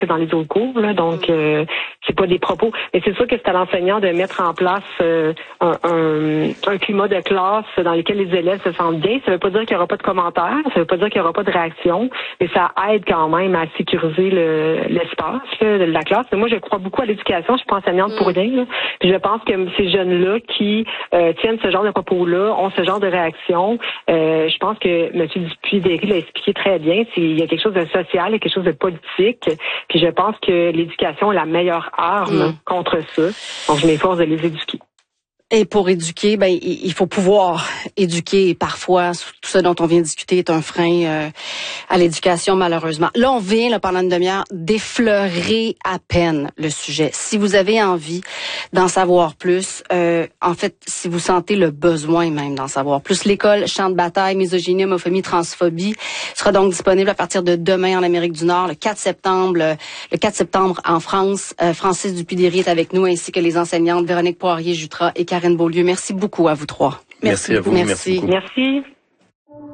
dans les autres cours, là, donc c'est pas des propos. Mais c'est sûr que c'est à l'enseignant de mettre en place un climat de classe dans lequel les élèves se sentent bien. Ça veut pas dire qu'il y aura pas de commentaires, ça veut pas dire qu'il y aura pas de réaction, mais ça aide quand même à sécuriser l'espace là, de la classe. Mais moi, je crois beaucoup à l'éducation. Je suis pas enseignante pour rien. Là. Puis je pense que ces jeunes-là qui tiennent ce genre de propos-là, ont ce genre de réaction, je pense que M. Dupuis-Déry l'a expliqué très bien. Il y a quelque chose de social, il y a quelque chose de politique. Puis je pense que l'éducation est la meilleure arme contre ça. Donc je m'efforce de les éduquer. Et pour éduquer, il faut pouvoir éduquer. Et parfois, tout ce dont on vient de discuter est un frein à l'éducation, malheureusement. Là, on vient, pendant une demi-heure, d'effleurer à peine le sujet. Si vous avez envie d'en savoir plus, en fait, si vous sentez le besoin même d'en savoir plus, l'école Champ de bataille, misogynie, homophobie, transphobie sera donc disponible à partir de demain en Amérique du Nord, le 4 septembre en France. Francis Dupuis-Déry est avec nous, ainsi que les enseignantes Véronique Poirier-Jutras et Karine Beaulieu. Merci beaucoup à vous trois. Merci à vous. Merci. Merci.